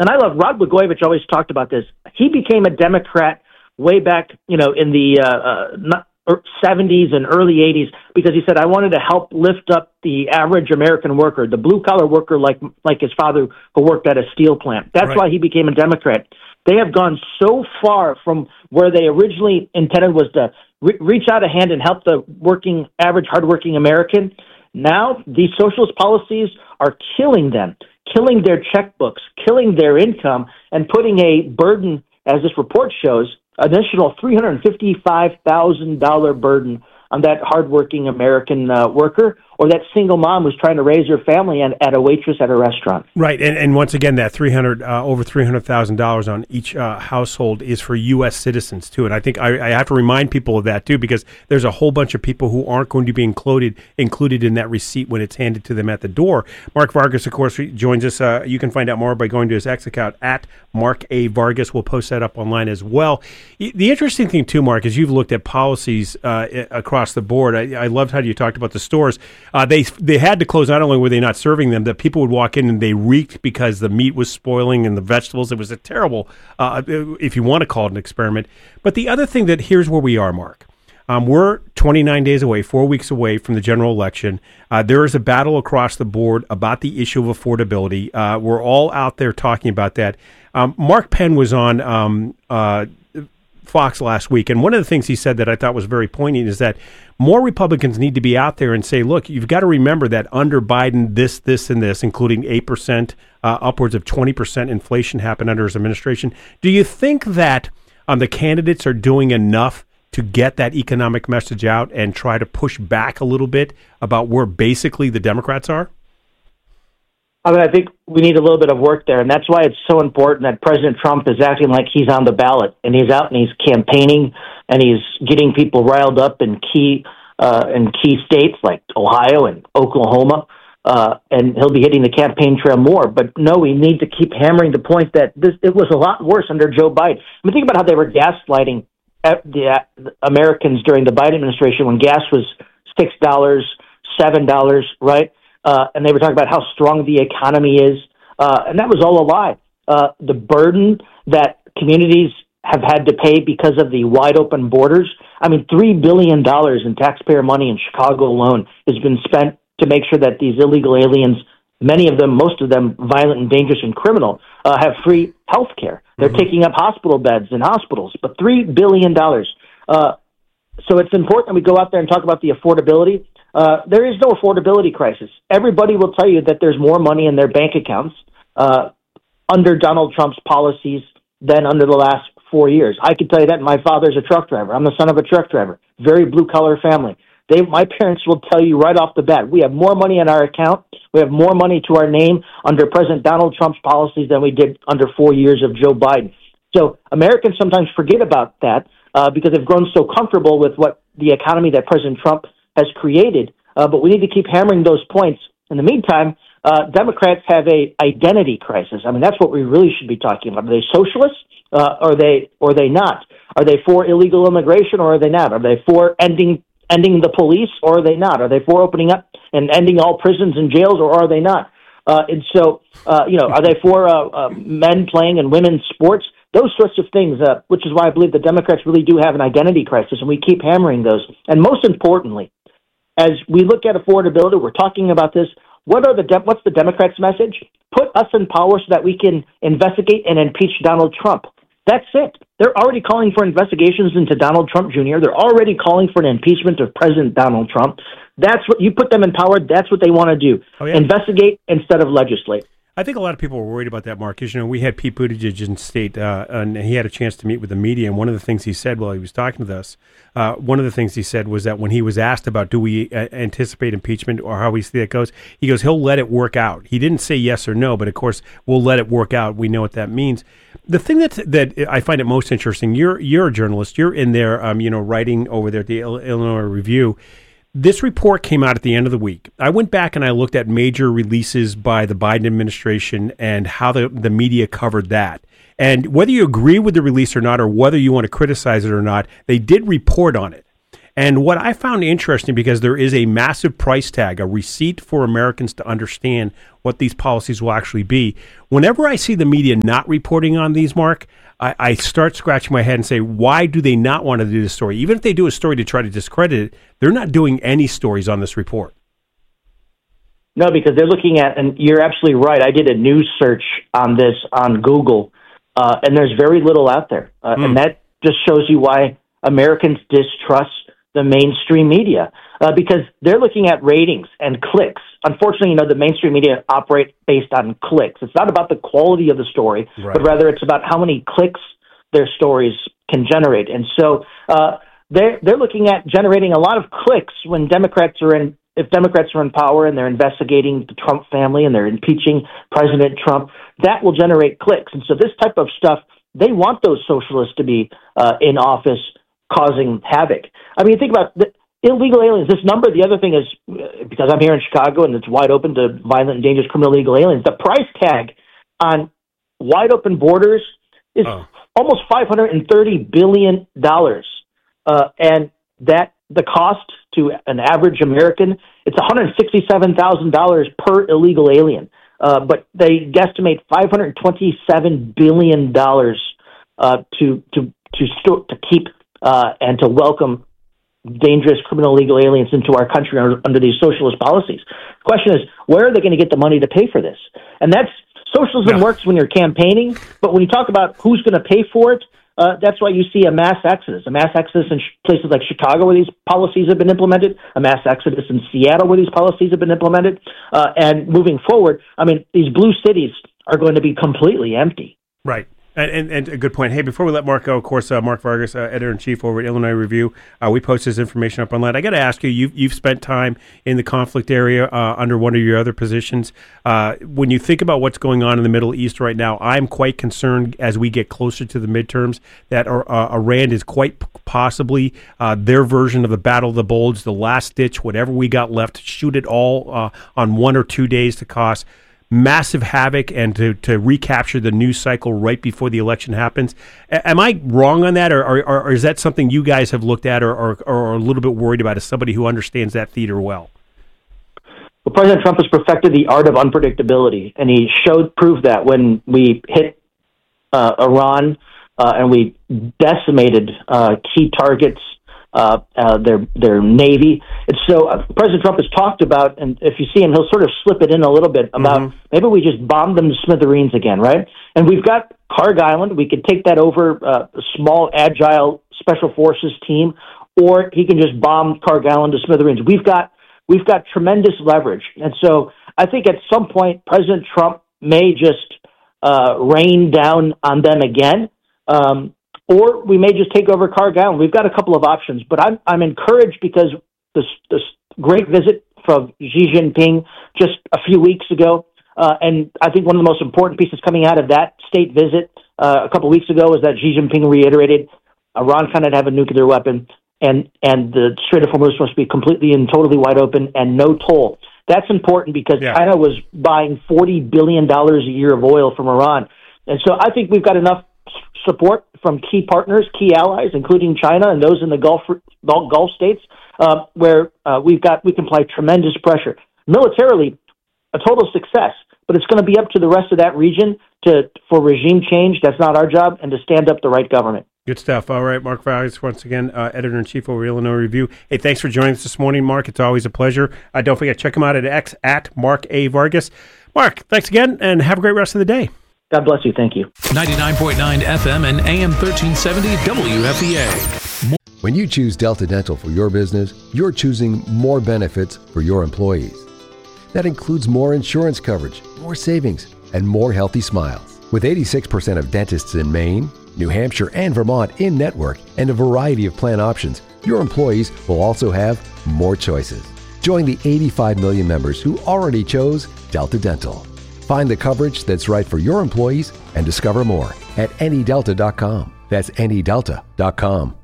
And I love Rod Blagojevich always talked about this. He became a Democrat way back, in the 70s and early 80s because he said, I wanted to help lift up the average American worker, the blue-collar worker like his father who worked at a steel plant. That's why he became a Democrat. They have gone so far from where they originally intended was to reach out a hand and help the average, hardworking American. Now, these socialist policies are killing them, killing their checkbooks, killing their income, and putting a burden, as this report shows, an additional $355,000 burden on that hardworking American worker or that single mom who's trying to raise her family at a waitress at a restaurant. Right, and once again, that over $300,000 on each household is for U.S. citizens, too. And I think I have to remind people of that, too, because there's a whole bunch of people who aren't going to be included in that receipt when it's handed to them at the door. Mark Vargas, of course, joins us. You can find out more by going to his X account, at Mark A. Vargas. We'll post that up online as well. The interesting thing, too, Mark, is you've looked at policies across the board. I loved how you talked about the stores. They had to close. Not only were they not serving them, that people would walk in and they reeked because the meat was spoiling and the vegetables. It was a terrible, if you want to call it an experiment. But the other thing here's where we are, Mark. We're 29 days away, 4 weeks away from the general election. There is a battle across the board about the issue of affordability. We're all out there talking about that. Mark Penn was on Fox last week, and one of the things he said that I thought was very poignant is that more Republicans need to be out there and say, look, you've got to remember that under Biden, this, and this, including 8%, upwards of 20% inflation happened under his administration. Do you think that the candidates are doing enough to get that economic message out and try to push back a little bit about where basically the Democrats are? I think we need a little bit of work there, and that's why it's so important that President Trump is acting like he's on the ballot, and he's out and he's campaigning, and he's getting people riled up in key states like Ohio and Oklahoma, and he'll be hitting the campaign trail more. But no, we need to keep hammering the point that it was a lot worse under Joe Biden. I mean, think about how they were gaslighting the Americans during the Biden administration when gas was $6, $7, right? And they were talking about how strong the economy is, and that was all a lie. The burden that communities have had to pay because of the wide-open borders, I mean, $3 billion in taxpayer money in Chicago alone has been spent to make sure that these illegal aliens, many of them, most of them violent and dangerous and criminal, have free health care. They're taking up hospital beds in hospitals, but $3 billion. So it's important that we go out there and talk about the affordability. There is no affordability crisis. Everybody will tell you that there's more money in their bank accounts under Donald Trump's policies than under the last 4 years. I can tell you that my father's a truck driver. I'm the son of a truck driver. Very blue-collar family. My parents will tell you right off the bat, we have more money in our account. We have more money to our name under President Donald Trump's policies than we did under 4 years of Joe Biden. So Americans sometimes forget about that because they've grown so comfortable with what the economy that President Trump has created, but we need to keep hammering those points. In the meantime, Democrats have a identity crisis. I mean, that's what we really should be talking about. Are they socialists or are they not? Are they for illegal immigration or are they not? Are they for ending the police or are they not? Are they for opening up and ending all prisons and jails or are they not? And so, are they for men playing in women's sports? Those sorts of things, which is why I believe the Democrats really do have an identity crisis, and we keep hammering those. And most importantly, as we look at affordability, we're talking about this. What's the Democrats' message? Put us in power so that we can investigate and impeach Donald Trump. That's it. They're already calling for investigations into Donald Trump Jr. They're already calling for an impeachment of President Donald Trump. That's what you put them in power. That's what they want to do. Oh, yeah. Investigate instead of legislate. I think a lot of people were worried about that, Mark. Because, we had Pete Buttigieg in state, and he had a chance to meet with the media. And one of the things he said while he was talking to us, was that when he was asked about do we anticipate impeachment or how we see that goes, he goes, he'll let it work out. He didn't say yes or no, but of course, we'll let it work out. We know what that means. The thing that I find it most interesting, you're a journalist. You're in there, writing over there at the Illinois Review. This report came out at the end of the week. I went back and I looked at major releases by the Biden administration and how the media covered that. And whether you agree with the release or not, or whether you want to criticize it or not, they did report on it. And what I found interesting, because there is a massive price tag, a receipt for Americans to understand what these policies will actually be. Whenever I see the media not reporting on these, Mark, I start scratching my head and say, why do they not want to do this story? Even if they do a story to try to discredit it, they're not doing any stories on this report. No, because they're looking at, and you're absolutely right, I did a news search on this on Google, and there's very little out there. And that just shows you why Americans distrust the mainstream media, because they're looking at ratings and clicks. Unfortunately, the mainstream media operate based on clicks. It's not about the quality of the story, right, but rather it's about how many clicks their stories can generate. And so they're looking at generating a lot of clicks when if Democrats are in power and they're investigating the Trump family and they're impeaching President Trump, that will generate clicks. And so this type of stuff, they want those socialists to be in office causing havoc. I mean, think about the illegal aliens. This number, the other thing is, because I'm here in Chicago and it's wide open to violent and dangerous criminal illegal aliens, the price tag on wide open borders is almost $530 billion. And that the cost to an average American, it's $167,000 per illegal alien. But they guesstimate $527 billion to keep and to welcome dangerous criminal illegal aliens into our country under these socialist policies. The question is, where are they going to get the money to pay for this? And that's socialism works when you're campaigning, but when you talk about who's going to pay for it, that's why you see a mass exodus in places like Chicago where these policies have been implemented, a mass exodus in Seattle where these policies have been implemented, and moving forward, I mean, these blue cities are going to be completely empty. Right. And a good point. Hey, before we let Mark go, of course, Mark Vargas, editor-in-chief over at Illinois Review, we post his information up online. I got to ask you, you've spent time in the conflict area under one of your other positions. When you think about what's going on in the Middle East right now, I'm quite concerned as we get closer to the midterms that Iran is quite possibly their version of the Battle of the Bulge, the last ditch, whatever we got left, shoot it all on 1 or 2 days to cause massive havoc and to recapture the news cycle right before the election happens. Am I wrong on that, or is that something you guys have looked at or are a little bit worried about as somebody who understands that theater well? Well, President Trump has perfected the art of unpredictability, and he proved that when we hit Iran and we decimated key targets, their navy. And so President Trump has talked about, and if you see him, he'll sort of slip it in a little bit about maybe we just bombed them to smithereens again, right? And we've got Karg Island. We could take that over a small, agile special forces team, or he can just bomb Karg Island to smithereens. We've got tremendous leverage. And so I think at some point, President Trump may just rain down on them again. Or we may just take over Karg Island. We've got a couple of options, but I'm encouraged because this great visit from Xi Jinping just a few weeks ago, and I think one of the most important pieces coming out of that state visit a couple of weeks ago was that Xi Jinping reiterated Iran cannot have a nuclear weapon, and the Strait of Hormuz must be completely and totally wide open and no toll. That's important because China was buying $40 billion a year of oil from Iran, and so I think we've got enough support from key partners, key allies, including China and those in the Gulf states, where we can apply tremendous pressure. Militarily, a total success, but it's going to be up to the rest of that region for regime change. That's not our job, and to stand up the right government. Good stuff. All right, Mark Vargas, once again, editor-in-chief over Illinois Review. Hey, thanks for joining us this morning, Mark. It's always a pleasure. Don't forget, check him out at X at Mark A. Vargas. Mark, thanks again, and have a great rest of the day. God bless you. Thank you. 99.9 FM and AM 1370 WFEA. When you choose Delta Dental for your business, you're choosing more benefits for your employees. That includes more insurance coverage, more savings, and more healthy smiles. With 86% of dentists in Maine, New Hampshire, and Vermont in network and a variety of plan options, your employees will also have more choices. Join the 85 million members who already chose Delta Dental. Find the coverage that's right for your employees and discover more at anydelta.com. That's anydelta.com.